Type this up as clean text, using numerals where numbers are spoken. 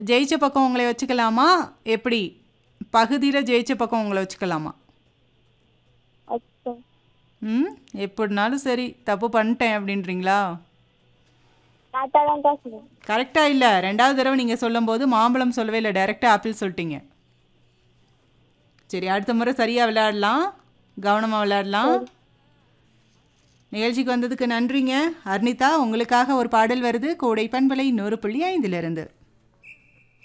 ஜெயிச்ச பக்கம் உங்களை வச்சுக்கலாமா? எப்படி? பகுதியில ஜெயிச்ச பக்கம் உங்கள வச்சுக்கலாமா? அச்சோ. ம். எப்படினாலும் சரி, தப்பு பண்ணிட்டேன் அப்படின்றீங்களா? கரெக்டாக தான் பேசுகிறேன். கரெக்ட்டா இல்ல. 2வது தடவ நீங்க சொல்லும்போது மாம்பழம் சொல்லவே இல்ல. டைரக்ட்டா ஆப்பிள் சொல்ட்டீங்க. சரி, அடுத்த முறை சரியா விளையாடலாம். கவனமா விளையாடலாம். சரி. நிகழ்ச்சிக்கு வந்ததுக்கு நன்றிங்க. அர்னிதா, உங்களுக்காக ஒரு பாடல் வருது. கோடை பண்பலை 100.5 இருந்து.